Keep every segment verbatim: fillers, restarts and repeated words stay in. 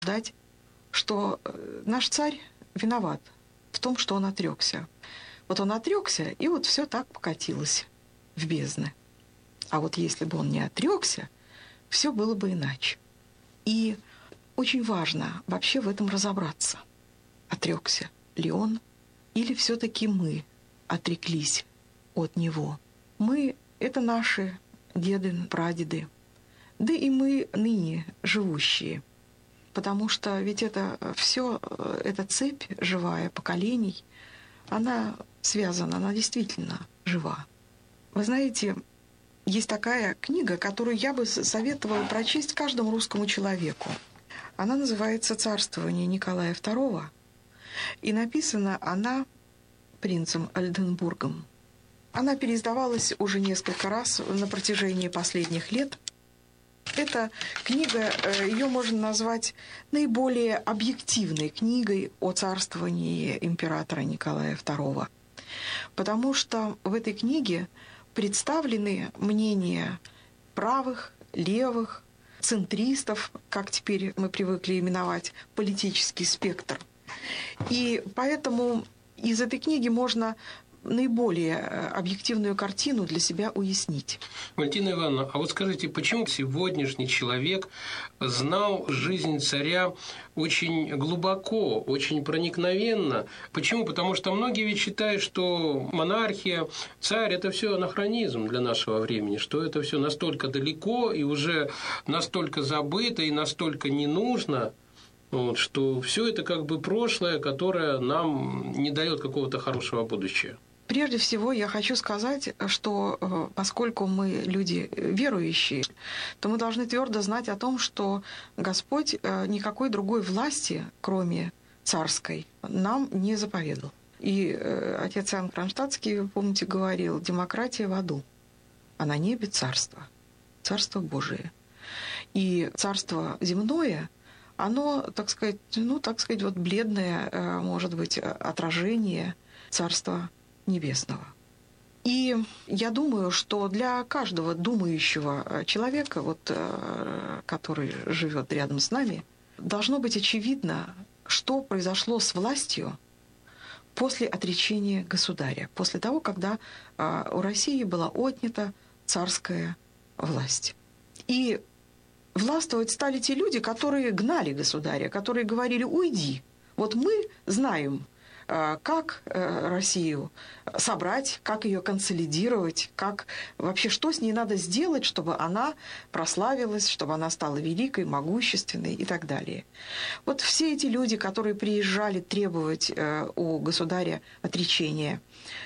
рассуждать, что наш царь виноват в том, что он отрекся. Вот он отрекся, и вот все так покатилось в бездны. А вот если бы он не отрекся, все было бы иначе. И очень важно вообще в этом разобраться. Отрекся ли он, или все-таки мы отреклись от него. Мы — это наши деды, прадеды, да и мы ныне живущие. Потому что ведь это все, эта цепь живая поколений, она связана, она действительно жива. Вы знаете, есть такая книга, которую я бы советовала прочесть каждому русскому человеку. Она называется «Царствование Николая второго», и написана она принцем Ольденбургом. Она переиздавалась уже несколько раз на протяжении последних лет. Эта книга, ее можно назвать наиболее объективной книгой о царствовании императора Николая второго, потому что в этой книге представлены мнения правых, левых, центристов, как теперь мы привыкли именовать политический спектр. И поэтому из этой книги можно наиболее объективную картину для себя уяснить. Валентина Ивановна, а вот скажите, почему сегодняшний человек знал жизнь царя очень глубоко, очень проникновенно? Почему? Потому что многие ведь считают, что монархия, царь – это все анахронизм для нашего времени, что это все настолько далеко и уже настолько забыто и настолько не нужно, вот, что все это как бы прошлое, которое нам не дает какого-то хорошего будущего. Прежде всего, я хочу сказать, что поскольку мы люди верующие, то мы должны твердо знать о том, что Господь никакой другой власти, кроме царской, нам не заповедал. И отец Иоанн Кронштадтский, вы помните, говорил: демократия в аду, а на небе царство, царство Божие. И царство земное, оно, так сказать, ну, так сказать, вот бледное, может быть, отражение царства небесного. И я думаю, что для каждого думающего человека, вот, который живет рядом с нами, должно быть очевидно, что произошло с властью после отречения государя, после того, когда у России была отнята царская власть. И властвовать стали те люди, которые гнали государя, которые говорили: уйди. Вот мы знаем, как Россию собрать, как ее консолидировать, как вообще, что с ней надо сделать, чтобы она прославилась, чтобы она стала великой, могущественной и так далее. Вот все эти люди, которые приезжали требовать у государя отречения,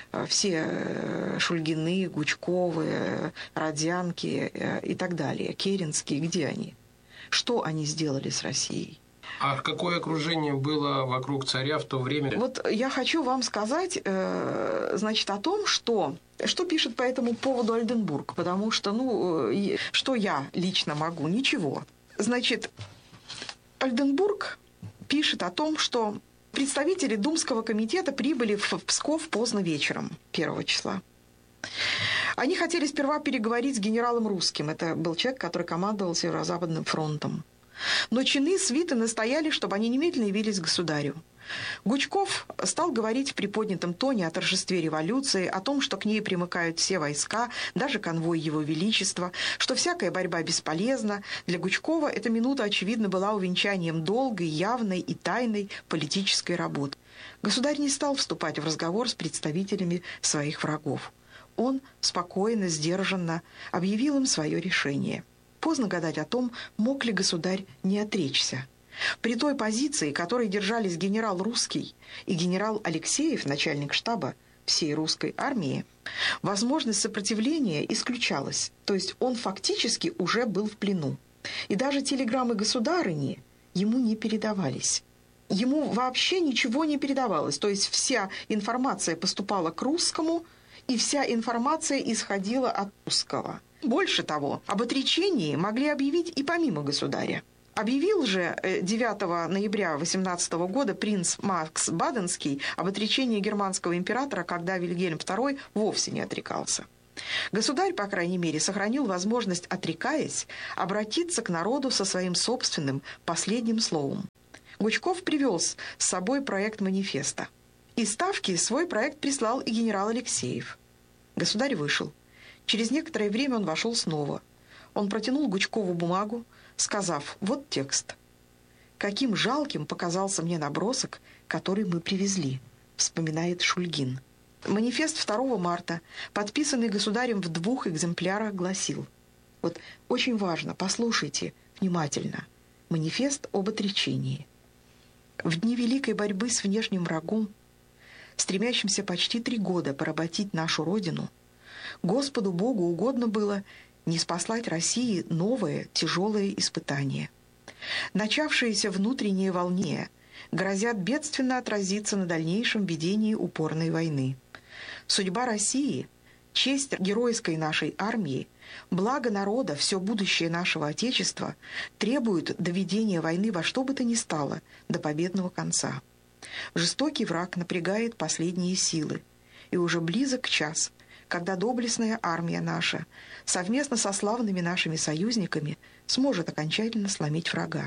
все Шульгины, Гучковы, Родзянки и так далее, Керенские, где они? Что они сделали с Россией? А какое окружение было вокруг царя в то время? Вот я хочу вам сказать, значит, о том, что, что пишет по этому поводу Ольденбург, потому что, ну, что я лично могу? Ничего. Значит, Ольденбург пишет о том, что представители Думского комитета прибыли в Псков поздно вечером первого числа. Они хотели сперва переговорить с генералом Русским. Это был человек, который командовал Северо-Западным фронтом. Но чины свиты настояли, чтобы они немедленно явились к государю. Гучков стал говорить в приподнятом тоне о торжестве революции, о том, что к ней примыкают все войска, даже конвой Его Величества, что всякая борьба бесполезна. Для Гучкова эта минута, очевидно, была увенчанием долгой, явной и тайной политической работы. Государь не стал вступать в разговор с представителями своих врагов. Он спокойно, сдержанно объявил им свое решение. Поздно гадать о том, мог ли государь не отречься. При той позиции, которой держались генерал Русский и генерал Алексеев, начальник штаба всей русской армии, возможность сопротивления исключалась, то есть он фактически уже был в плену. И даже телеграммы государыни ему не передавались. Ему вообще ничего не передавалось, то есть вся информация поступала к русскому, и вся информация исходила от русского. Больше того, об отречении могли объявить и помимо государя. Объявил же девятого ноября восемнадцатого года принц Макс Баденский об отречении германского императора, когда Вильгельм второй вовсе не отрекался. Государь, по крайней мере, сохранил возможность, отрекаясь, обратиться к народу со своим собственным последним словом. Гучков привел с собой проект манифеста. Из Ставки свой проект прислал и генерал Алексеев. Государь вышел. Через некоторое время он вошел снова. Он протянул Гучкову бумагу, сказав: «Вот текст». «Каким жалким показался мне набросок, который мы привезли», — вспоминает Шульгин. Манифест второго марта, подписанный государем в двух экземплярах, гласил: вот очень важно, послушайте внимательно. Манифест об отречении. В дни великой борьбы с внешним врагом, стремящимся почти три года поработить нашу Родину, Господу Богу угодно было ниспослать России новое тяжелое испытание. Начавшиеся внутренние волнения грозят бедственно отразиться на дальнейшем ведении упорной войны. Судьба России, честь геройской нашей армии, благо народа, все будущее нашего Отечества требуют доведения войны во что бы то ни стало до победного конца. Жестокий враг напрягает последние силы, и уже близок час, когда доблестная армия наша совместно со славными нашими союзниками сможет окончательно сломить врага.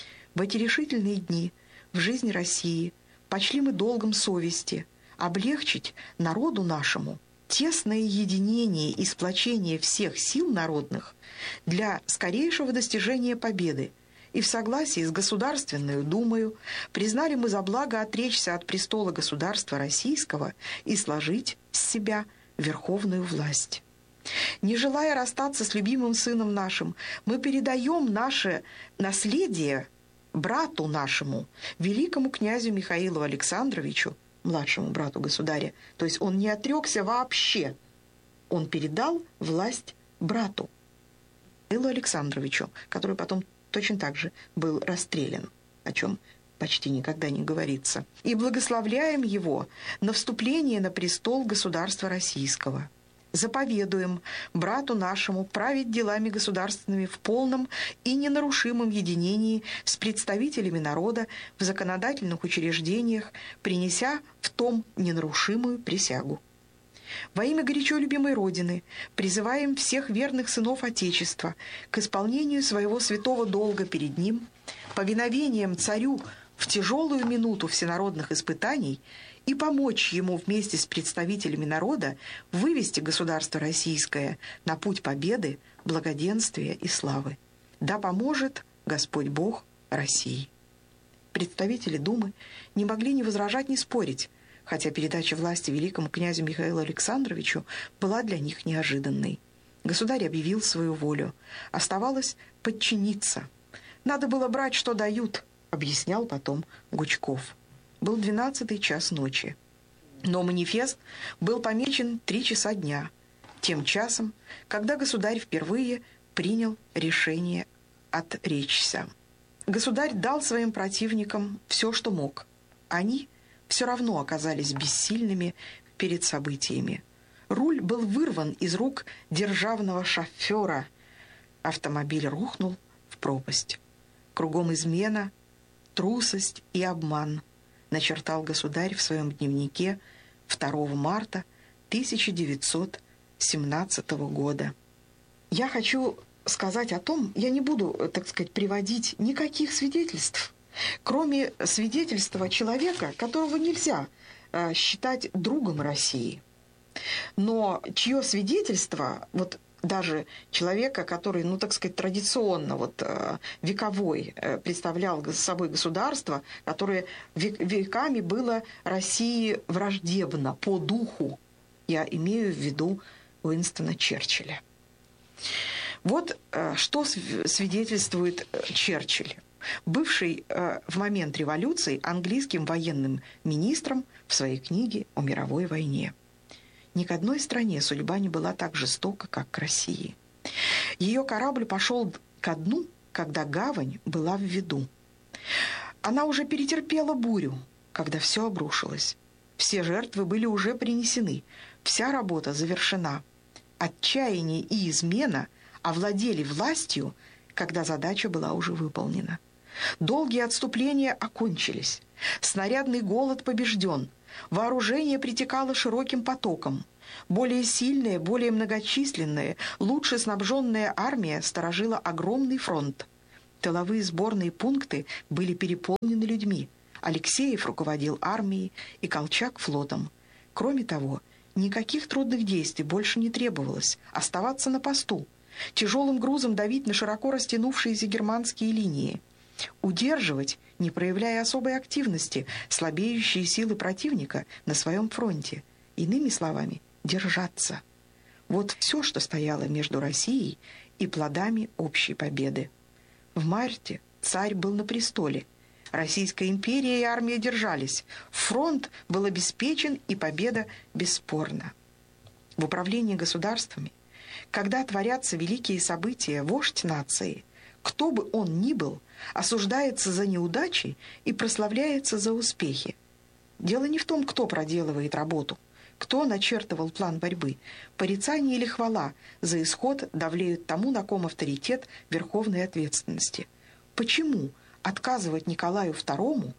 В эти решительные дни в жизни России почли мы долгом совести облегчить народу нашему тесное единение и сплочение всех сил народных для скорейшего достижения победы, и в согласии с Государственной Думою признали мы за благо отречься от престола государства российского и сложить с себя верховную власть. Не желая расстаться с любимым сыном нашим, мы передаем наше наследие брату нашему, великому князю Михаилу Александровичу, младшему брату государя. То есть он не отрекся вообще. Он передал власть брату Михаилу Александровичу, который потом точно так же был расстрелян, о чем почти никогда не говорится. И благословляем его на вступление на престол государства российского. Заповедуем брату нашему править делами государственными в полном и ненарушимом единении с представителями народа в законодательных учреждениях, принеся в том ненарушимую присягу. Во имя горячо любимой Родины призываем всех верных сынов Отечества к исполнению своего святого долга перед ним, повиновением царю в тяжелую минуту всенародных испытаний и помочь ему вместе с представителями народа вывести государство российское на путь победы, благоденствия и славы. Да поможет Господь Бог России. Представители Думы не могли ни возражать, ни спорить, хотя передача власти великому князю Михаилу Александровичу была для них неожиданной. Государь объявил свою волю. Оставалось подчиниться. «Надо было брать, что дают», — объяснял потом Гучков. Был двенадцатый час ночи. Но манифест был помечен три часа дня, тем часом, когда государь впервые принял решение отречься. Государь дал своим противникам все, что мог. Они все равно оказались бессильными перед событиями. Руль был вырван из рук державного шофера. Автомобиль рухнул в пропасть. Кругом измена, трусость и обман, начертал государь в своем дневнике второго марта тысяча девятьсот семнадцатого года. Я хочу сказать о том, я не буду, так сказать, приводить никаких свидетельств, кроме свидетельства человека, которого нельзя э, считать другом России, но чье свидетельство, вот даже человека, который, ну, так сказать, традиционно, вот, вековой представлял собой государство, которое веками было России враждебно по духу. Я имею в виду Уинстона Черчилля. Вот что свидетельствует Черчилль, бывший в момент революции английским военным министром в своей книге о мировой войне. Ни к одной стране судьба не была так жестока, как к России. Ее корабль пошел ко дну, когда гавань была в виду. Она уже перетерпела бурю, когда все обрушилось. Все жертвы были уже принесены, вся работа завершена. Отчаяние и измена овладели властью, когда задача была уже выполнена. Долгие отступления окончились. Снарядный голод побежден. Вооружение притекало широким потоком. Более сильная, более многочисленная, лучше снабженная армия сторожила огромный фронт. Тыловые сборные пункты были переполнены людьми. Алексеев руководил армией и Колчак флотом. Кроме того, никаких трудных действий больше не требовалось. Оставаться на посту, тяжелым грузом давить на широко растянувшиеся германские линии, удерживать, не проявляя особой активности, слабеющие силы противника на своем фронте. Иными словами, держаться. Вот все, что стояло между Россией и плодами общей победы. В марте царь был на престоле. Российская империя и армия держались. Фронт был обеспечен, и победа бесспорна. В управлении государствами, когда творятся великие события, вождь нации, кто бы он ни был, осуждается за неудачи и прославляется за успехи. Дело не в том, кто проделывает работу, кто начертывал план борьбы. Порицание или хвала за исход давлеют тому, на ком авторитет верховной ответственности. Почему отказывать Николаю второму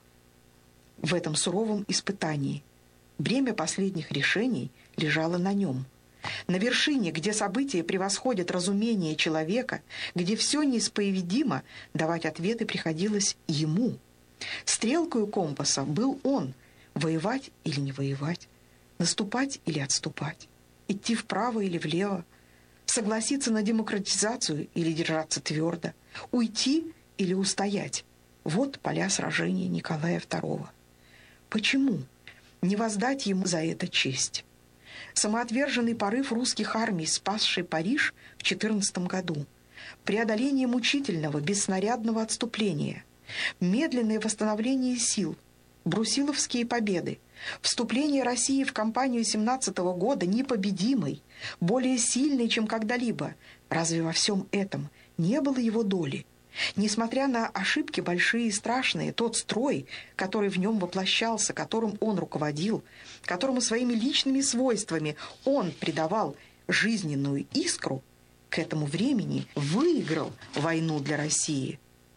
в этом суровом испытании? Бремя последних решений лежало на нем. На вершине, где события превосходят разумение человека, где все неисповедимо, давать ответы приходилось ему. Стрелкою компаса был он: воевать или не воевать, наступать или отступать, идти вправо или влево, согласиться на демократизацию или держаться твердо, уйти или устоять. Вот поля сражения Николая второго. Почему не воздать ему за это честь? Самоотверженный порыв русских армий, спасший Париж в четырнадцатом году, преодоление мучительного бесснарядного отступления, медленное восстановление сил, брусиловские победы, вступление России в кампанию семнадцатого года непобедимой, более сильной, чем когда-либо. Разве во всем этом не было его доли? Несмотря на ошибки большие и страшные, тот строй, который в нем воплощался, которым он руководил, которому своими личными свойствами он придавал жизненную искру, к этому времени выиграл войну для России.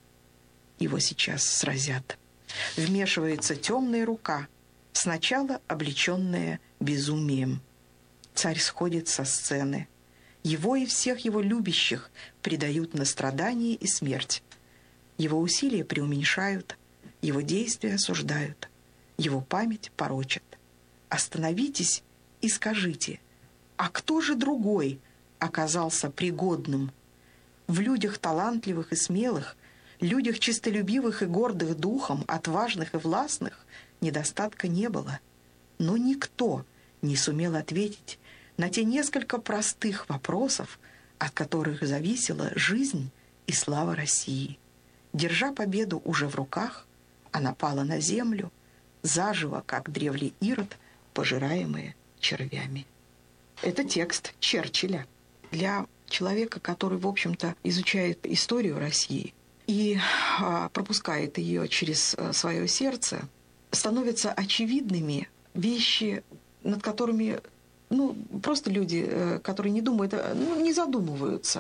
Его сейчас сразят. Вмешивается темная рука, сначала облеченная безумием. Царь сходит со сцены. Его и всех его любящих предают на страдания и смерть. Его усилия преуменьшают, его действия осуждают, его память порочат. Остановитесь и скажите, а кто же другой оказался пригодным? В людях талантливых и смелых, людях честолюбивых и гордых духом, отважных и властных недостатка не было. Но никто не сумел ответить на те несколько простых вопросов, от которых зависела жизнь и слава России. Держа победу уже в руках, она пала на землю, заживо, как древний Ирод, пожираемая червями. Это текст Черчилля. Для человека, который, в общем-то, изучает историю России и а, пропускает ее через а, свое сердце, становятся очевидными вещи, над которыми ну, просто люди, которые не думают, ну, не задумываются.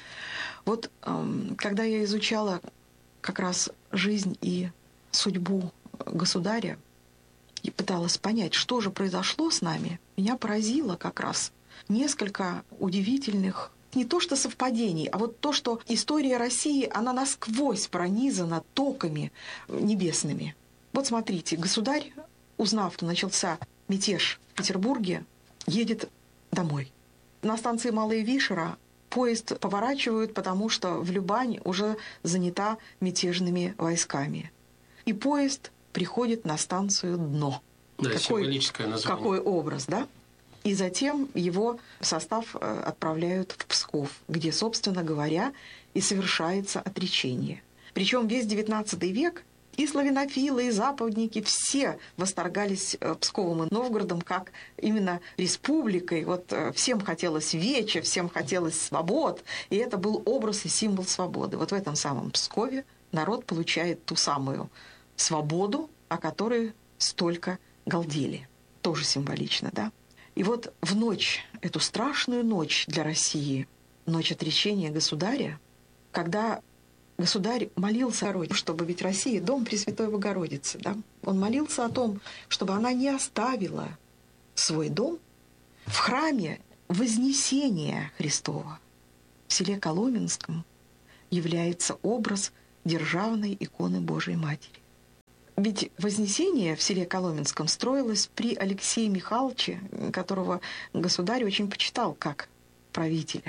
Вот когда я изучала как раз жизнь и судьбу государя и пыталась понять, что же произошло с нами, меня поразило как раз несколько удивительных, не то что совпадений, а вот то, что история России, она насквозь пронизана токами небесными. Вот смотрите, государь, узнав, что начался мятеж в Петербурге, едет домой. На станции Малая Вишера поезд поворачивают, потому что в Любань уже занята мятежными войсками. И поезд приходит на станцию Дно. Да, какой, символическое название. Какой образ, да? И затем его состав отправляют в Псков, где, собственно говоря, и совершается отречение. Причем весь девятнадцатый век и славянофилы, и западники все восторгались Псковом и Новгородом как именно республикой. Вот всем хотелось веча, всем хотелось свобод, и это был образ и символ свободы. Вот в этом самом Пскове народ получает ту самую свободу, о которой столько галдели. Тоже символично, да? И вот в ночь, эту страшную ночь для России, ночь отречения государя, когда государь молился о роде, чтобы ведь Россия — дом Пресвятой Богородицы. Да? Он молился о том, чтобы она не оставила свой дом, В храме Вознесения Христова в селе Коломенском является образ державной иконы Божией Матери. Ведь Вознесение в селе Коломенском строилось при Алексее Михайловиче, которого государь очень почитал как правителя.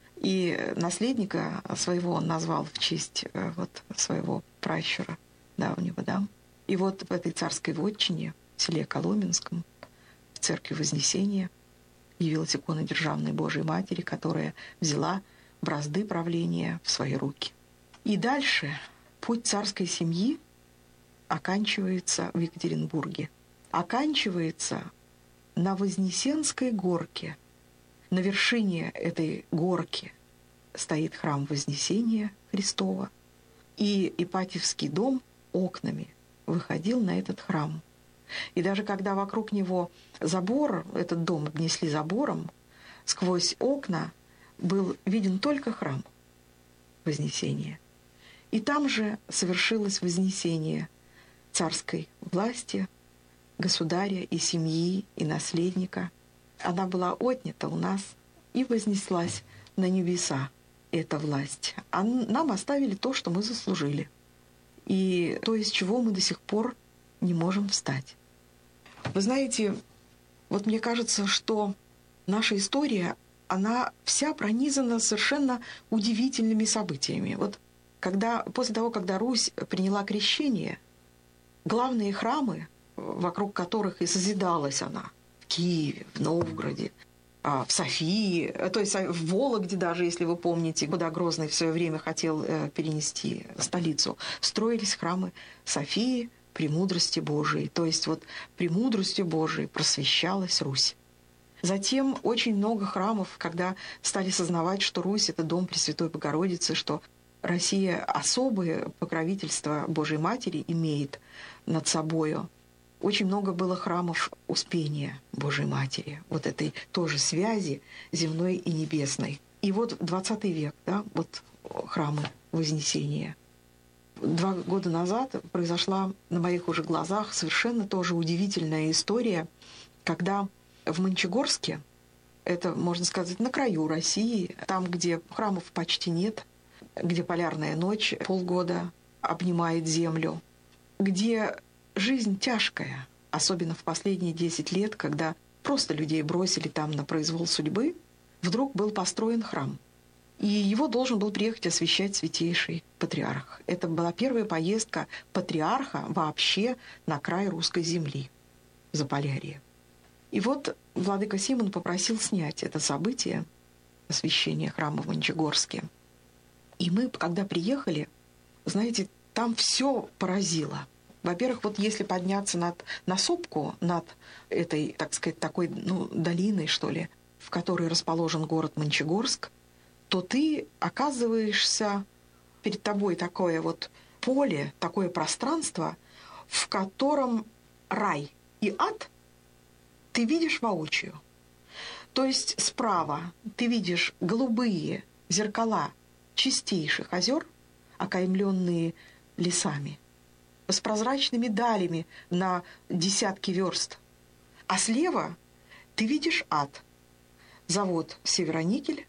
И наследника своего он назвал в честь вот, своего пращура давнего. Да? И вот в этой царской вотчине, в селе Коломенском, в церкви Вознесения, явилась икона Державной Божией Матери, которая взяла бразды правления в свои руки. И дальше путь царской семьи оканчивается в Екатеринбурге. Оканчивается на Вознесенской горке. На вершине этой горки стоит храм Вознесения Христова. И Ипатьевский дом окнами выходил на этот храм. И даже когда вокруг него забор, этот дом обнесли забором, сквозь окна был виден только храм Вознесения. И там же совершилось вознесение царской власти, государя и семьи, и наследника. Она была отнята у нас и вознеслась на небеса, эта власть. А нам оставили то, что мы заслужили. И то, из чего мы до сих пор не можем встать. Вы знаете, вот мне кажется, что наша история, она вся пронизана совершенно удивительными событиями. Вот когда, после того, когда Русь приняла крещение, главные храмы, вокруг которых и созидалась она, в Киеве, в Новгороде, в Софии, то есть в Вологде даже, если вы помните, куда Грозный в свое время хотел перенести столицу, строились храмы Софии, премудрости Божией. То есть вот премудростью Божией просвещалась Русь. Затем очень много храмов, когда стали сознавать, что Русь — это дом Пресвятой Богородицы, что Россия особое покровительство Божией Матери имеет над собою. Очень много было храмов Успения Божией Матери, вот этой тоже связи земной и небесной. И вот двадцатый век, да, вот храмы Вознесения. Два года назад произошла на моих уже глазах совершенно тоже удивительная история, когда в Мончегорске, это, можно сказать, на краю России, там, где храмов почти нет, где полярная ночь полгода обнимает землю, где жизнь тяжкая, особенно в последние десять лет, когда просто людей бросили там на произвол судьбы, вдруг был построен храм. И его должен был приехать освящать святейший патриарх. Это была первая поездка патриарха вообще на край русской земли, в Заполярье. И вот владыка Симон попросил снять это событие, освящение храма в Мончегорске. И мы, когда приехали, знаете, там все поразило. Во-первых, вот если подняться над, на сопку, над этой, так сказать, такой ну, долиной, что ли, в которой расположен город Мончегорск, то ты оказываешься, перед тобой такое вот поле, такое пространство, в котором рай и ад ты видишь воочию. То есть справа ты видишь голубые зеркала чистейших озер, окаймленные лесами, с прозрачными далями на десятки верст. А слева ты видишь ад, завод «Североникель»,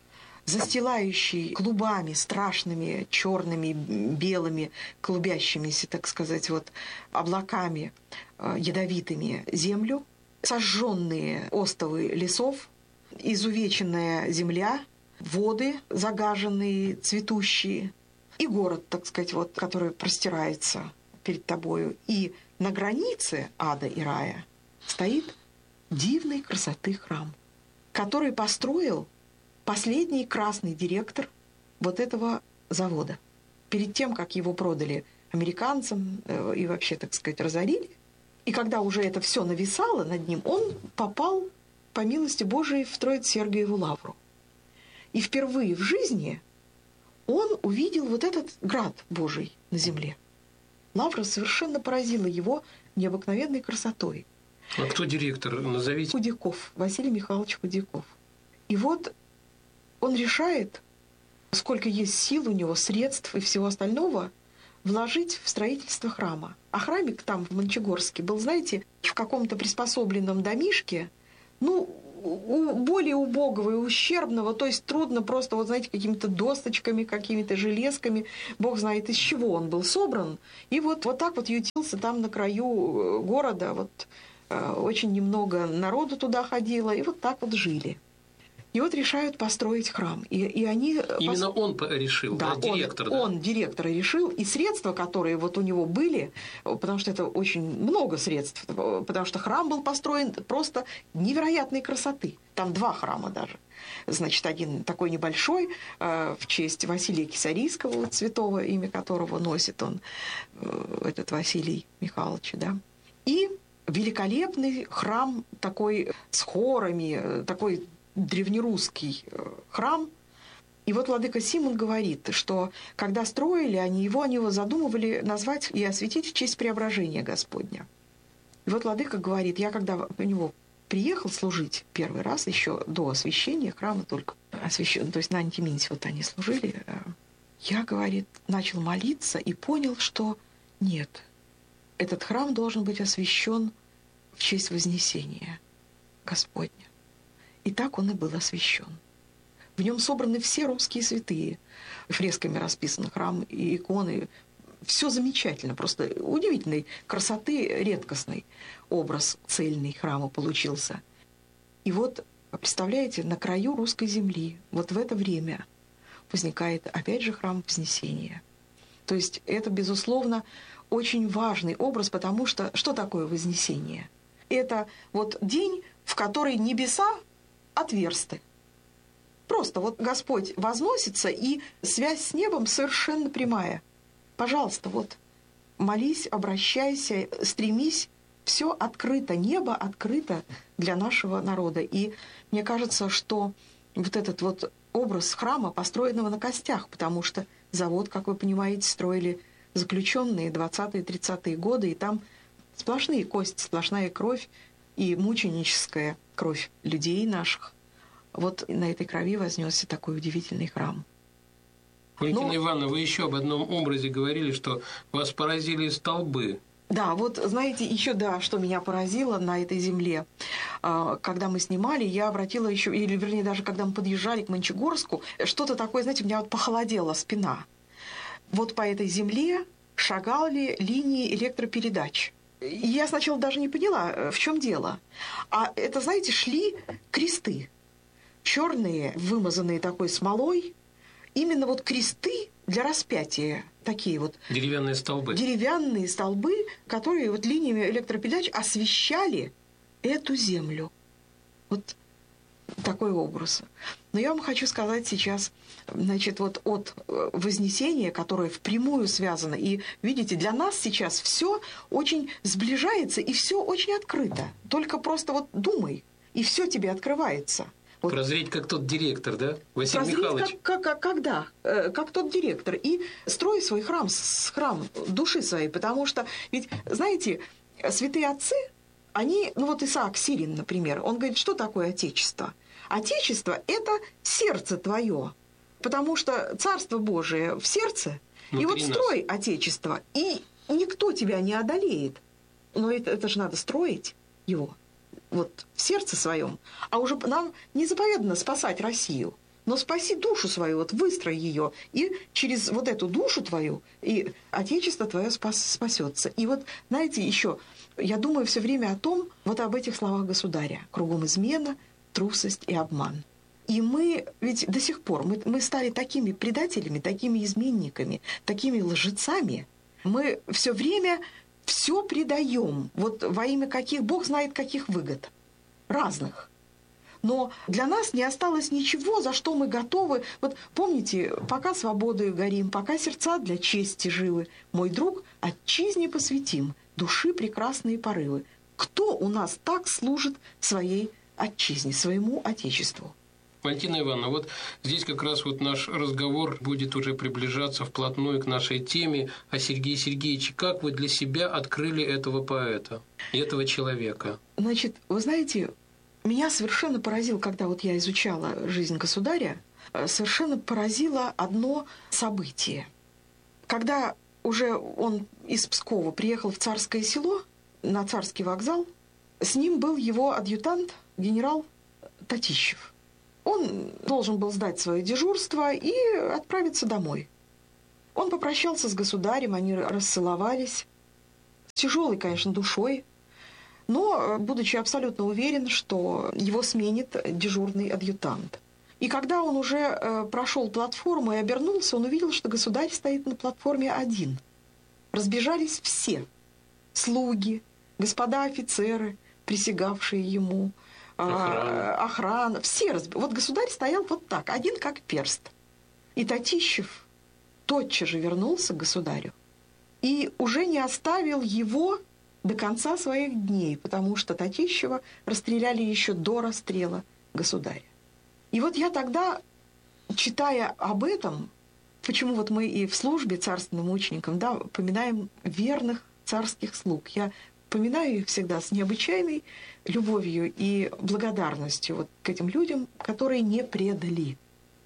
застилающий клубами страшными, черными, белыми, клубящимися, так сказать, вот, облаками ядовитыми землю, сожженные остовы лесов, изувеченная земля, воды загаженные, цветущие, и город, так сказать, вот, который простирается перед тобою. И на границе ада и рая стоит дивной красоты храм, который построил последний красный директор вот этого завода. Перед тем, как его продали американцам и вообще, так сказать, разорили, и когда уже это все нависало над ним, он попал, по милости Божией, в Троице-Сергиеву лавру. И впервые в жизни он увидел вот этот град Божий на земле. Лавра совершенно поразила его необыкновенной красотой. А кто директор? Назовите. Худяков, Василий Михайлович Худяков. И вот он решает, сколько есть сил у него, средств и всего остального, вложить в строительство храма. А храмик там, в Мончегорске, был, знаете, в каком-то приспособленном домишке, ну, у более убогого и ущербного, то есть трудно просто, вот знаете, какими-то досточками, какими-то железками, бог знает, из чего он был собран. И вот, вот так вот ютился там на краю города, вот очень немного народу туда ходило, и вот так вот жили. И вот решают построить храм. И, и они Именно пос... он решил, да, да, директор. Он, да? он, директор, решил, и средства, которые вот у него были, потому что это очень много средств, потому что храм был построен просто невероятной красоты. Там два храма даже. Значит, один такой небольшой, в честь Василия Кесарийского, вот, святого, имя которого носит он, этот Василий Михайлович, да. И великолепный храм такой с хорами, такой древнерусский храм. И вот владыка Симон говорит, что когда строили они его, они его задумывали назвать и осветить в честь преображения Господня. И вот владыка говорит, я когда у него приехал служить первый раз, еще до освящения храма только освящен, то есть на Антиминсе вот они служили, я, говорит, начал молиться и понял, что нет, этот храм должен быть освящен в честь Вознесения Господня. И так он и был освящен. В нем собраны все русские святые. Фресками расписан храм и иконы. Все замечательно, просто удивительной красоты, редкостный образ цельный храма получился. И вот, представляете, на краю русской земли, вот в это время возникает опять же храм Вознесения. То есть это, безусловно, очень важный образ, потому что что такое Вознесение? Это вот день, в который небеса отверсты. Просто вот Господь возносится, и связь с небом совершенно прямая. Пожалуйста, вот молись, обращайся, стремись, все открыто, небо открыто для нашего народа. И мне кажется, что вот этот вот образ храма, построенного на костях, потому что завод, как вы понимаете, строили заключенные двадцатые-тридцатые годы, и там сплошные кости, сплошная кровь и мученическая кровь людей наших. Вот на этой крови вознесся такой удивительный храм. Валентина Но... Ивановна, вы еще об одном образе говорили, что вас поразили столбы. Да, вот знаете, еще да, что меня поразило на этой земле. Когда мы снимали, я обратила еще, или вернее даже когда мы подъезжали к Мончегорску, что-то такое, знаете, у меня вот похолодела спина. Вот по этой земле шагали линии электропередач. И я сначала даже не поняла, в чем дело. А это, знаете, шли кресты. Черные, вымазанные такой смолой. Именно вот кресты для распятия. Такие вот. Деревянные столбы. Деревянные столбы, которые вот линиями электропередач освещали эту землю. Вот такой образ. Но я вам хочу сказать сейчас, значит, вот от Вознесения, которое впрямую связано, и, видите, для нас сейчас все очень сближается, и все очень открыто. Только просто вот думай, и все тебе открывается. Вот. Прозреть, как тот директор, да? Василий Прозреть, Михайлович. Как, как, как, да, как тот директор. И строй свой храм, храм души своей. Потому что, ведь, знаете, святые отцы, они, ну вот Исаак Сирин, например, он говорит, что такое Отечество? Отечество – это сердце твое. Потому что Царство Божие в сердце. Внутри и вот строй нас. Отечество, и никто тебя не одолеет. Но это, это же надо строить его. Вот в сердце своем, а уже нам не заповедано спасать Россию, но спаси душу свою, вот выстрой ее, и через вот эту душу твою и Отечество твое спас, спасется. И вот, знаете, еще, я думаю все время о том, вот об этих словах государя. Кругом измена, трусость и обман. И мы ведь до сих пор, мы, мы стали такими предателями, такими изменниками, такими лжецами. Мы все время... Все предаем, вот во имя каких, Бог знает каких выгод, разных. Но для нас не осталось ничего, за что мы готовы. Вот помните, пока свободою горим, пока сердца для чести живы, мой друг, отчизне посвятим, души прекрасные порывы. Кто у нас так служит своей отчизне, своему Отечеству? Валентина Ивановна, вот здесь как раз вот наш разговор будет уже приближаться вплотную к нашей теме о Сергее Сергеевиче. Как вы для себя открыли этого поэта, этого человека? Значит, вы знаете, меня совершенно поразило, когда вот я изучала жизнь государя, совершенно поразило одно событие. Когда уже он из Пскова приехал в Царское Село, на Царский вокзал, с ним был его адъютант, генерал Татищев. Он должен был сдать свое дежурство и отправиться домой. Он попрощался с государем, они расцеловались. С тяжелой, конечно, душой, но будучи абсолютно уверен, что его сменит дежурный адъютант. И когда он уже прошел платформу и обернулся, он увидел, что государь стоит на платформе один. Разбежались все. Слуги, господа офицеры, присягавшие ему, охрана. охрана. Все разб... Вот государь стоял вот так, один как перст. И Татищев тотчас же вернулся к государю и уже не оставил его до конца своих дней, потому что Татищева расстреляли еще до расстрела государя. И вот я тогда, читая об этом, почему вот мы и в службе царственным мученикам, да, поминаем верных царских слуг. Я поминаю их всегда с необычайной любовью и благодарностью вот к этим людям, которые не предали.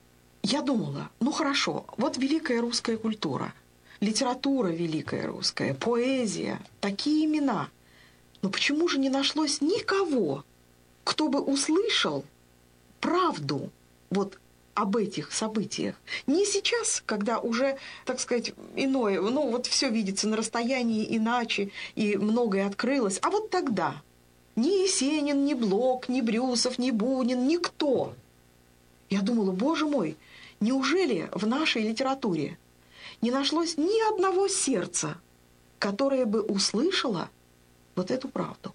Я думала, ну хорошо, вот великая русская культура, литература великая русская, поэзия, такие имена. Но почему же не нашлось никого, кто бы услышал правду вот об этих событиях? Не сейчас, когда уже, так сказать, иное, ну вот все видится на расстоянии иначе, и многое открылось, а вот тогда ни Есенин, ни Блок, ни Брюсов, ни Бунин, никто. Я думала, боже мой, неужели в нашей литературе не нашлось ни одного сердца, которое бы услышало вот эту правду?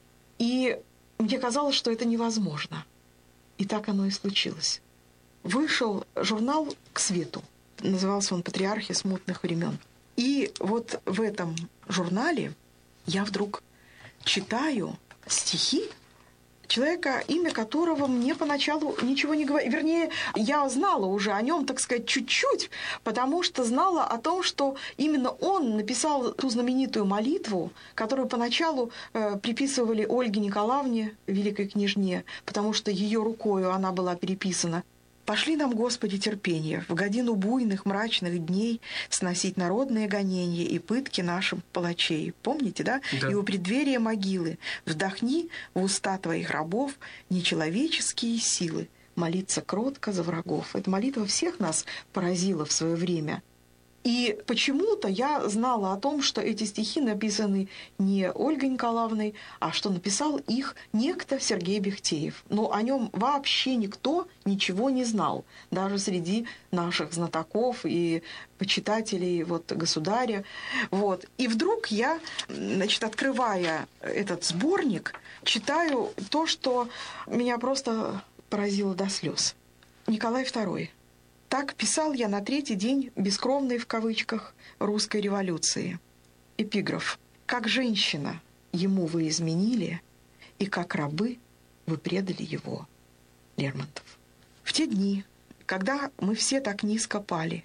И мне казалось, что это невозможно. И так оно и случилось. Вышел журнал «К свету». Назывался он «Патриархи смутных времен». И вот в этом журнале я вдруг читаю стихи человека, имя которого мне поначалу ничего не говорит. Вернее, я знала уже о нем, так сказать, чуть-чуть, потому что знала о том, что именно он написал ту знаменитую молитву, которую поначалу э, приписывали Ольге Николаевне, великой княжне, потому что ее рукою она была переписана. «Пошли нам, Господи, терпение, в годину буйных мрачных дней сносить народные гонения и пытки нашим палачей». Помните, да? Да. «И у преддверия могилы вдохни в уста твоих рабов нечеловеческие силы, молиться кротко за врагов». Эта молитва всех нас поразила в свое время. И почему-то я знала о том, что эти стихи написаны не Ольгой Николаевной, а что написал их некто Сергей Бехтеев. Но о нем вообще никто ничего не знал, даже среди наших знатоков и почитателей вот, государя. Вот. И вдруг я, значит, открывая этот сборник, читаю то, что меня просто поразило до слез. Николай второй. Так писал я на третий день бескровной, в кавычках, русской революции. Эпиграф. «Как женщина ему вы изменили, и как рабы вы предали его». Лермонтов. В те дни, когда мы все так низко пали,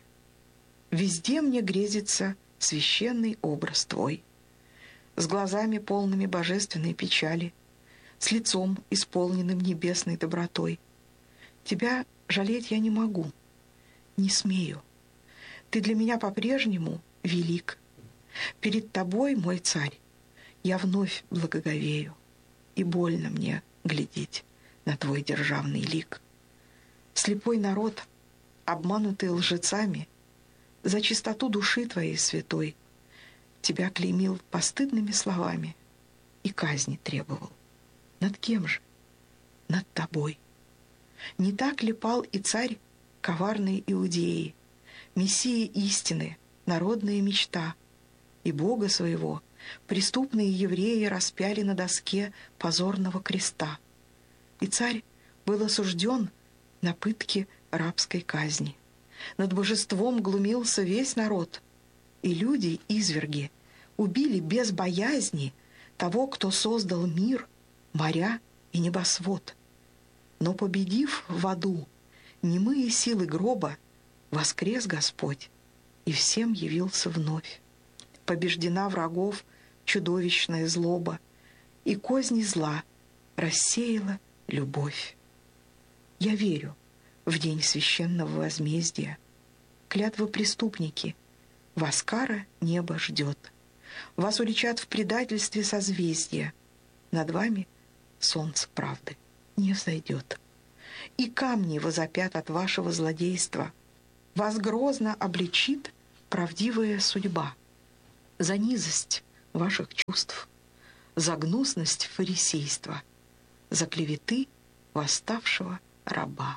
везде мне грезится священный образ твой, с глазами полными божественной печали, с лицом, исполненным небесной добротой. Тебя жалеть я не могу, не смею. Ты для меня по-прежнему велик. Перед тобой, мой царь, я вновь благоговею, и больно мне глядеть на твой державный лик. Слепой народ, обманутый лжецами, за чистоту души твоей святой, тебя клеймил постыдными словами и казни требовал. Над кем же? Над тобой. Не так ли пал и царь коварной Иудеи, Мессия истины, народная мечта, и Бога своего преступные евреи распяли на доске позорного креста, и царь был осужден на пытки рабской казни. Над божеством глумился весь народ, и люди-изверги убили без боязни того, кто создал мир, моря и небосвод. Но, победив в аду немые силы гроба, воскрес Господь, и всем явился вновь. Побеждена врагов чудовищная злоба, и козни зла рассеяла любовь. Я верю в день священного возмездия. Клятвы преступники, вас кара небо ждет. Вас уличат в предательстве созвездия, над вами солнце правды не взойдет. И камни возопят от вашего злодейства. Вас грозно обличит правдивая судьба за низость ваших чувств, за гнусность фарисейства, за клеветы восставшего раба.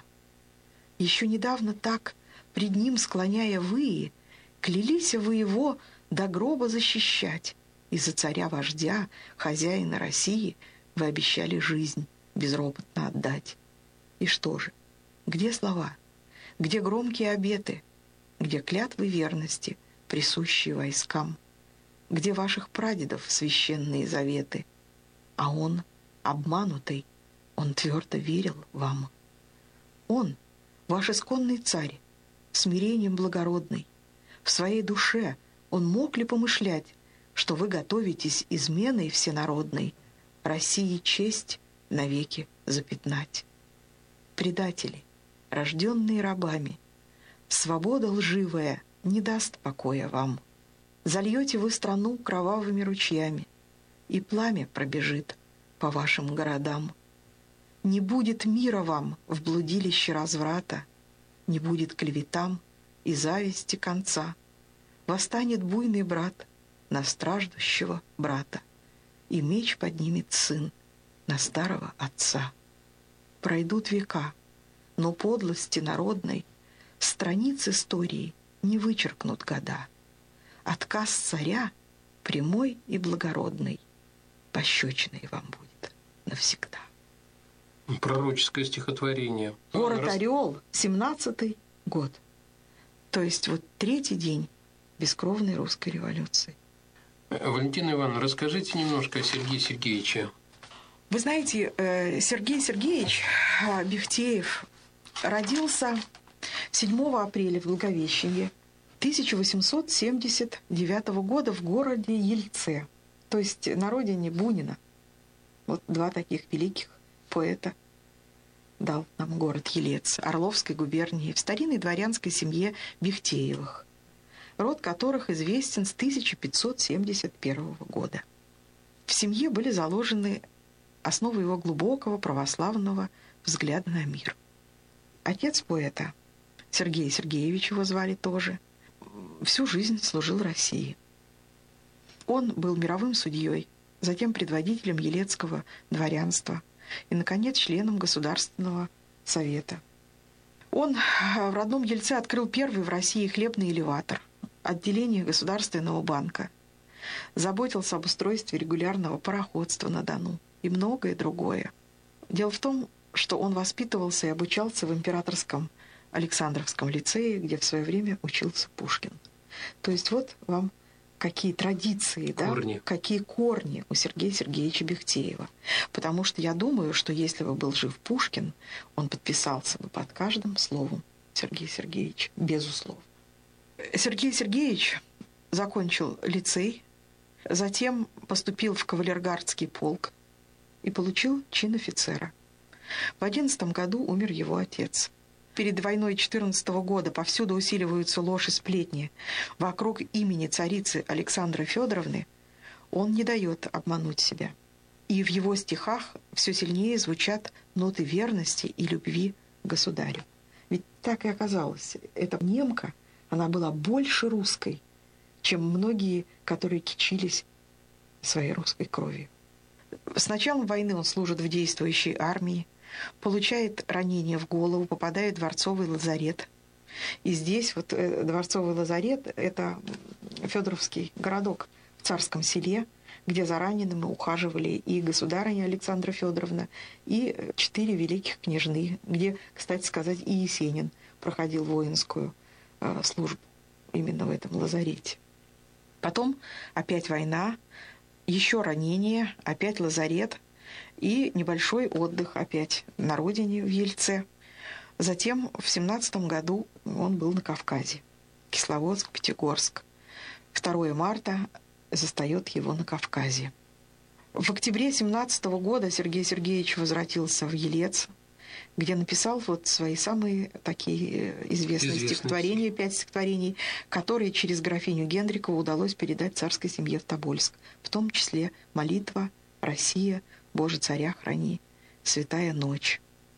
Еще недавно так, пред ним склоняя вы, клялись вы его до гроба защищать, и за царя-вождя, хозяина России, вы обещали жизнь безропотно отдать. И что же? Где слова? Где громкие обеты? Где клятвы верности, присущие войскам? Где ваших прадедов священные заветы? А он, обманутый, он твердо верил вам. Он, ваш исконный царь, смирением благородный, в своей душе он мог ли помышлять, что вы готовитесь изменой всенародной России честь навеки запятнать? Предатели, рожденные рабами, свобода лживая не даст покоя вам. Зальете вы страну кровавыми ручьями, и пламя пробежит по вашим городам. Не будет мира вам в блудилище разврата, не будет клеветам и зависти конца. Восстанет буйный брат на страждущего брата, и меч поднимет сын на старого отца. Пройдут века, но подлости народной страниц истории не вычеркнут года. Отказ царя прямой и благородный пощечиной вам будет навсегда. Пророческое стихотворение. Город Орел, семнадцатый год. То есть вот третий день бескровной русской революции. Валентина Ивановна, расскажите немножко о Сергее Сергеевиче. Вы знаете, Сергей Сергеевич Бехтеев родился седьмого апреля в Благовещенье тысяча восемьсот семьдесят девятого года в городе Ельце, то есть на родине Бунина. Вот два таких великих поэта дал нам город Елец Орловской губернии в старинной дворянской семье Бехтеевых, род которых известен с тысяча пятьсот семьдесят первого года. В семье были заложены основы его глубокого православного взгляда на мир. Отец поэта, Сергей Сергеевич его звали тоже, всю жизнь служил России. Он был мировым судьей, затем предводителем елецкого дворянства и, наконец, членом Государственного совета. Он в родном Ельце открыл первый в России хлебный элеватор, отделение Государственного банка, заботился об устройстве регулярного пароходства на Дону и многое другое. Дело в том, что он воспитывался и обучался в Императорском Александровском лицее, где в свое время учился Пушкин. То есть вот вам какие традиции, корни. Да, какие корни у Сергея Сергеевича Бехтеева. Потому что я думаю, что если бы был жив Пушкин, он подписался бы под каждым словом Сергея Сергеевича, безусловно. Сергей Сергеевич закончил лицей, затем поступил в кавалергардский полк и получил чин офицера. В одиннадцатом году умер его отец. Перед войной четырнадцатого года повсюду усиливаются ложь и сплетни. Вокруг имени царицы Александры Федоровны он не дает обмануть себя. И в его стихах все сильнее звучат ноты верности и любви к государю. Ведь так и оказалось. Эта немка, она была больше русской, чем многие, которые кичились своей русской кровью. С началом войны он служит в действующей армии, получает ранение в голову, попадает в Дворцовый лазарет. И здесь вот Дворцовый лазарет – это Федоровский городок в Царском Селе, где за ранеными ухаживали и государыня Александра Федоровна, и четыре великих княжны, где, кстати сказать, и Есенин проходил воинскую службу именно в этом лазарете. Потом опять война, еще ранение, опять лазарет и небольшой отдых опять на родине в Ельце. Затем в семнадцатом году он был на Кавказе. Кисловодск, Пятигорск. второго марта застает его на Кавказе. В октябре семнадцатого года Сергей Сергеевич возвратился в Елец, где написал вот свои самые такие известные Известность. стихотворения, пять стихотворений, которые через графиню Генрикову удалось передать царской семье в Тобольск, в том числе «Молитва», «Россия», «Боже, царя храни», святая ночь.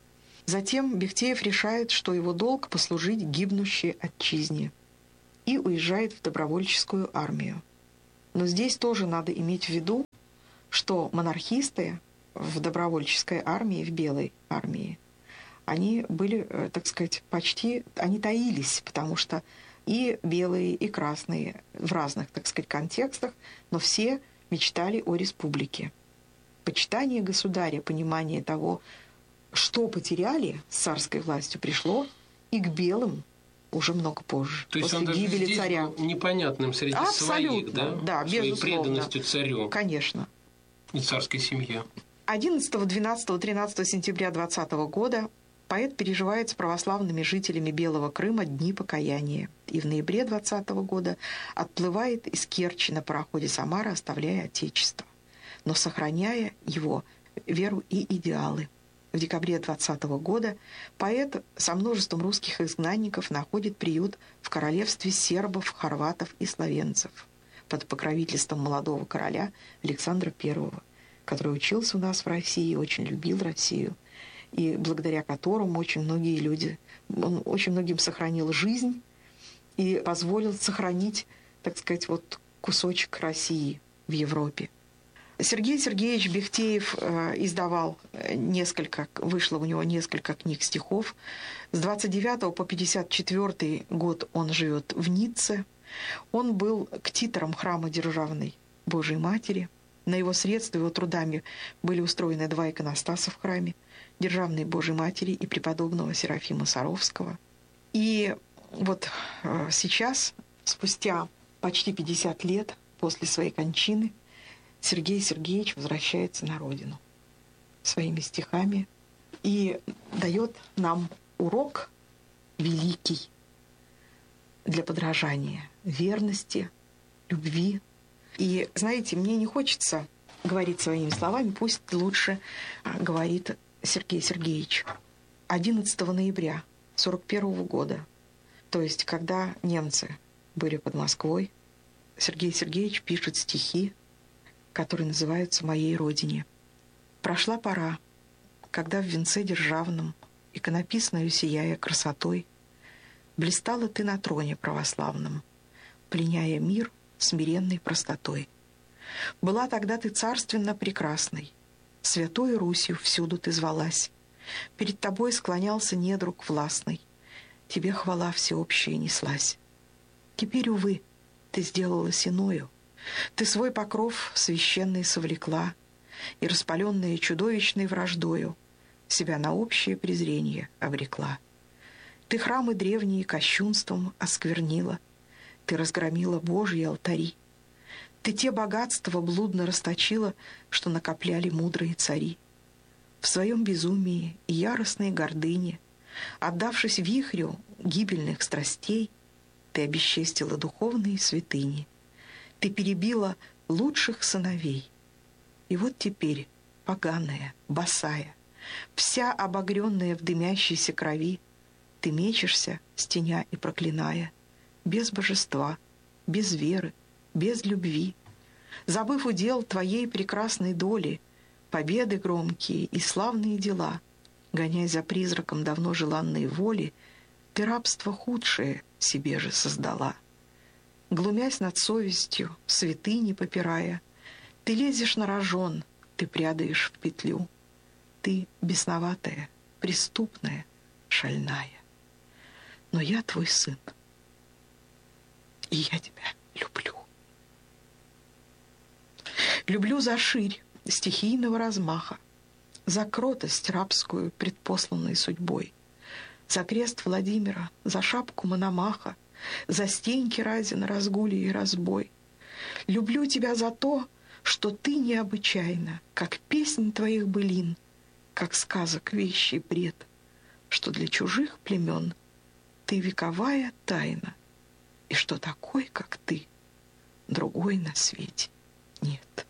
Затем Бехтеев решает, что его долг послужить гибнущей отчизне, и уезжает в добровольческую армию. Но здесь тоже надо иметь в виду, что монархисты в добровольческой армии, в белой армии, они были, так сказать, почти, они таились, потому что и белые, и красные в разных, так сказать, контекстах, но все мечтали о республике. Почитание государя, понимание того, что потеряли с царской властью, пришло и к белым уже много позже. То есть после он даже гибели здесь царя. Был непонятным среди Абсолютно, своих, да? Да, Своей безусловно. преданностью царю. Конечно. И царской семье. одиннадцатого, двенадцатого, тринадцатого сентября двадцатого года поэт переживает с православными жителями Белого Крыма дни покаяния. И в ноябре двадцатого года отплывает из Керчи на пароходе «Самара», оставляя Отечество, но сохраняя его веру и идеалы. В декабре двадцатого года поэт со множеством русских изгнанников находит приют в королевстве сербов, хорватов и словенцев под покровительством молодого короля Александра Первого, который учился у нас в России, очень любил Россию, и благодаря которому очень многие люди, он очень многим сохранил жизнь и позволил сохранить, так сказать, вот кусочек России в Европе. Сергей Сергеевич Бехтеев э, издавал несколько, вышло у него несколько книг стихов. С двадцать девятого по пятьдесят четвёртый год он живет в Ницце. Он был ктитором храма Державной Божией Матери. На его средства, его трудами были устроены два иконостаса в храме Державной Божией Матери и преподобного Серафима Саровского. И вот э, сейчас, спустя почти пятьдесят лет после своей кончины, Сергей Сергеевич возвращается на родину своими стихами и дает нам урок великий для подражания, верности, любви. И, знаете, мне не хочется говорить своими словами, пусть лучше говорит Сергей Сергеевич. одиннадцатого ноября сорок первого года, то есть когда немцы были под Москвой, Сергей Сергеевич пишет стихи, которые называются «Моей Родине». Прошла пора, когда в венце державном, иконописною сияя красотой, блистала ты на троне православном, пленяя мир смиренной простотой. Была тогда ты царственно прекрасной, святой Русью всюду ты звалась, перед тобой склонялся недруг властный, тебе хвала всеобщая неслась. Теперь, увы, ты сделалась иною, ты свой покров священный совлекла и, распаленная чудовищной враждою, себя на общее презрение обрекла. Ты храмы древние кощунством осквернила, ты разгромила Божьи алтари, ты те богатства блудно расточила, что накопляли мудрые цари. В своем безумии и яростной гордыне, отдавшись вихрю гибельных страстей, ты обесчестила духовные святыни, ты перебила лучших сыновей. И вот теперь, поганая, босая, вся обогренная в дымящейся крови, ты мечешься, стеня и проклиная, без божества, без веры, без любви, забыв удел твоей прекрасной доли, победы громкие и славные дела, гоняя за призраком давно желанной воли, ты рабство худшее себе же создала. Глумясь над совестью, святыни попирая, ты лезешь на рожон, ты прядаешь в петлю. Ты бесноватая, преступная, шальная. Но я твой сын, и я тебя люблю. Люблю за ширь стихийного размаха, за кротость рабскую, предпосланной судьбой, за крест Владимира, за шапку Мономаха, за стеньки Разина, разгули и разбой. Люблю тебя за то, что ты необычайна, как песнь твоих былин, как сказок вещий бред, что для чужих племен ты вековая тайна, и что такой, как ты, другой на свете нет.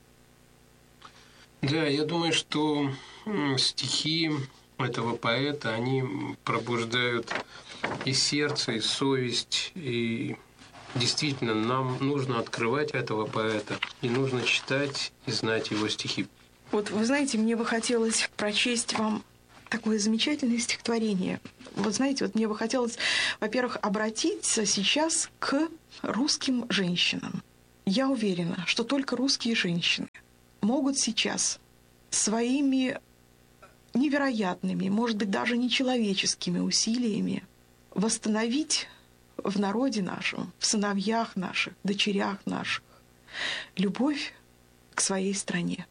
Да, я думаю, что стихи этого поэта, они пробуждают и сердце, и совесть, и действительно нам нужно открывать этого поэта, и нужно читать и знать его стихи. Вот вы знаете, мне бы хотелось прочесть вам такое замечательное стихотворение. Вот знаете, вот мне бы хотелось, во-первых, обратиться сейчас к русским женщинам. Я уверена, что только русские женщины могут сейчас своими невероятными, может быть, даже нечеловеческими усилиями восстановить в народе нашем, в сыновьях наших, дочерях наших любовь к своей стране.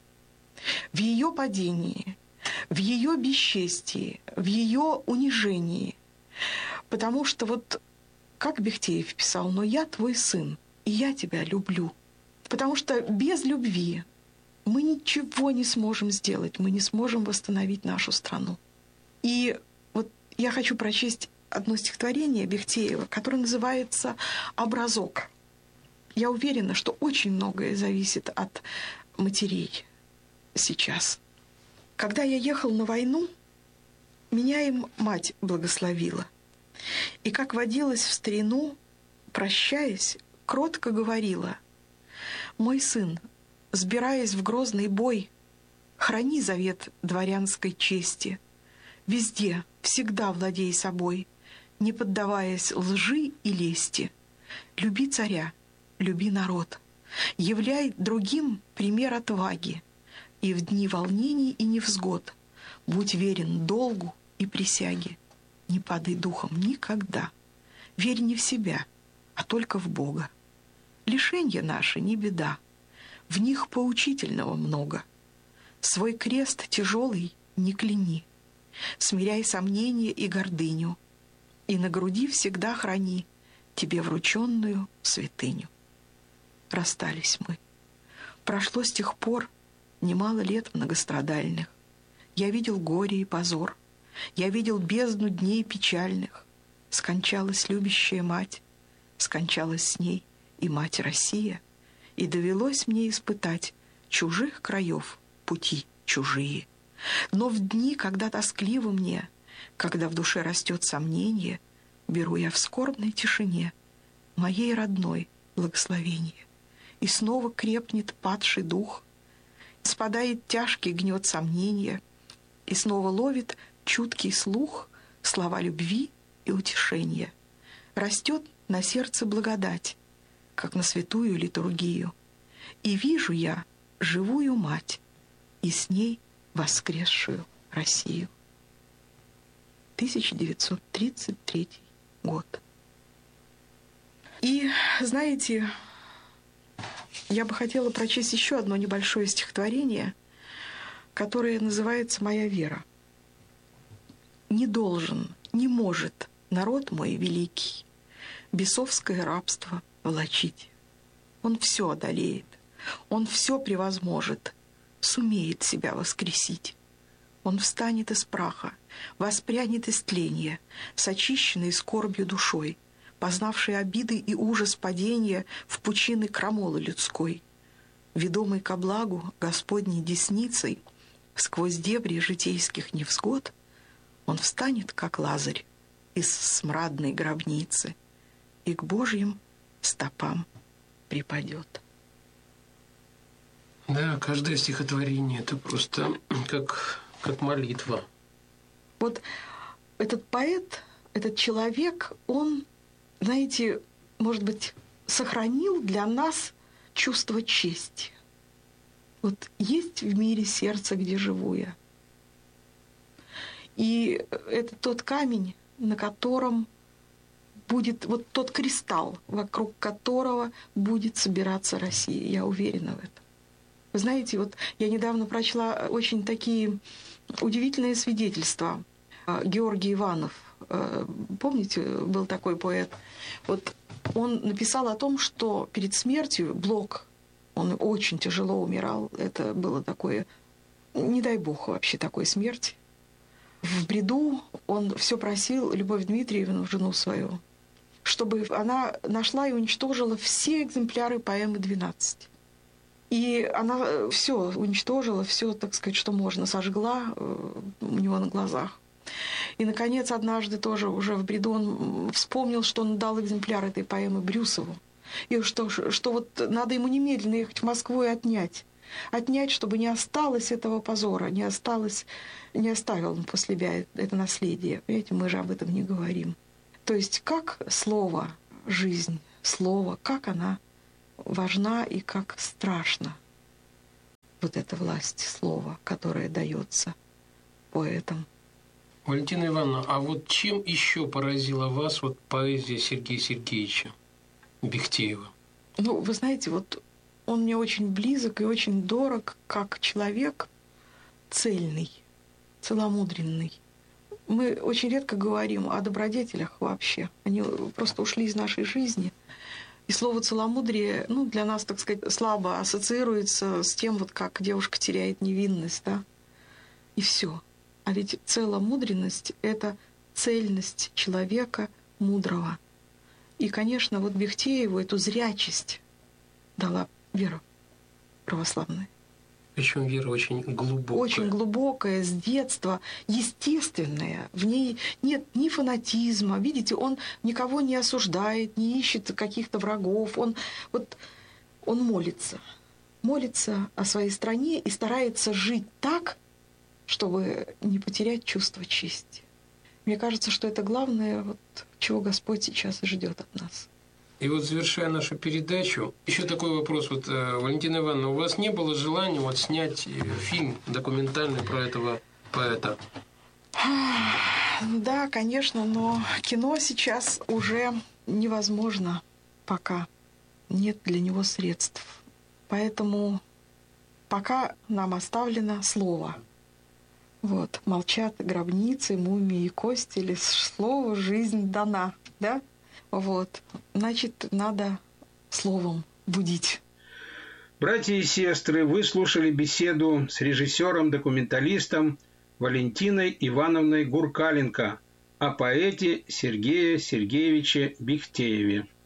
В ее падении, в ее бесчестии, в ее унижении. Потому что вот, как Бехтеев писал, «Но я твой сын, и я тебя люблю». Потому что без любви мы ничего не сможем сделать, мы не сможем восстановить нашу страну. И вот я хочу прочесть одно стихотворение Бехтеева, которое называется «Образок». Я уверена, что очень многое зависит от матерей сейчас. Когда я ехал на войну, меня им мать благословила. И, как водилось в старину, прощаясь, кротко говорила: «Мой сын, сбираясь в грозный бой, храни завет дворянской чести. Везде, всегда владей собой, не поддаваясь лжи и лести. Люби царя, люби народ, являй другим пример отваги, и в дни волнений и невзгод будь верен долгу и присяге. Не падай духом никогда, верь не в себя, а только в Бога. Лишенья наши не беда, в них поучительного много. Свой крест тяжелый не кляни, смиряй сомнения и гордыню, и на груди всегда храни тебе врученную святыню». Расстались мы. Прошло с тех пор немало лет многострадальных. Я видел горе и позор, я видел бездну дней печальных. Скончалась любящая мать, скончалась с ней и мать Россия, и довелось мне испытать чужих краев пути чужие. Но в дни, когда тоскливо мне, когда в душе растет сомнение, беру я в скорбной тишине моей родной благословение, и снова крепнет падший дух, спадает тяжкий гнет сомнения, и снова ловит чуткий слух слова любви и утешения. Растет на сердце благодать, как на святую литургию, и вижу я живую мать и с ней воскресшую Россию. тысяча девятьсот тридцать третий год. И, знаете, я бы хотела прочесть еще одно небольшое стихотворение, которое называется «Моя вера». «Не должен, не может народ мой великий бесовское рабство влачить. Он все одолеет, он все превозможет, сумеет себя воскресить. Он встанет из праха, воспрянет из тления, с очищенной скорбью душой, познавший обиды и ужас падения в пучины крамолы людской. Ведомый ко благу Господней десницей, сквозь дебри житейских невзгод, он встанет, как Лазарь, из смрадной гробницы и к Божьим стопам припадет». Да, каждое стихотворение – это просто как, как молитва. Вот этот поэт, этот человек, он, знаете, может быть, сохранил для нас чувство чести. Вот есть в мире сердце, где живу я. И это тот камень, на котором будет вот тот кристалл, вокруг которого будет собираться Россия. Я уверена в этом. Вы знаете, вот я недавно прочла очень такие удивительные свидетельства. Георгий Иванов, помните, был такой поэт, вот он написал о том, что перед смертью Блок, он очень тяжело умирал, это было такое, не дай бог вообще такой смерти. В бреду он все просил Любовь Дмитриевну, жену свою, чтобы она нашла и уничтожила все экземпляры поэмы «двенадцать». И она все уничтожила, все, так сказать, что можно, сожгла у него на глазах. И, наконец, однажды тоже уже в бреду он вспомнил, что он дал экземпляр этой поэмы Брюсову. И что, что вот надо ему немедленно ехать в Москву и отнять. отнять, чтобы не осталось этого позора, не осталось, не оставил он после себя это наследие. Понимаете, мы же об этом не говорим. То есть как слово, жизнь, слово, как она важна и как страшна вот эта власть слова, которая дается поэтам. Валентина Ивановна, а вот чем еще поразила вас вот поэзия Сергея Сергеевича Бехтеева? Ну, вы знаете, вот он мне очень близок и очень дорог как человек цельный, целомудренный. Мы очень редко говорим о добродетелях вообще. Они просто ушли из нашей жизни. И слово «целомудрие», ну, для нас, так сказать, слабо ассоциируется с тем, вот как девушка теряет невинность, да, и все. А ведь целомудренность — это цельность человека мудрого. И, конечно, вот Бехтееву эту зрячесть дала вера православная. Причем вера очень глубокая. Очень глубокая, с детства, естественная. В ней нет ни фанатизма. Видите, он никого не осуждает, не ищет каких-то врагов. Он, вот, он молится. Молится о своей стране и старается жить так, чтобы не потерять чувство чести. Мне кажется, что это главное, вот, чего Господь сейчас и ждет от нас. И вот, завершая нашу передачу, еще такой вопрос. Вот, Валентина Ивановна, у вас не было желания вот снять фильм документальный про этого поэта? Да, конечно, но кино сейчас уже невозможно пока. Нет для него средств. Поэтому пока нам оставлено слово. Вот, молчат гробницы, мумии и кости, лишь слово «жизнь дана», да? Вот, значит, надо словом будить. Братья и сестры, вы слушали беседу с режиссером-документалистом Валентиной Ивановной Гуркаленко о поэте Сергее Сергеевиче Бехтееве.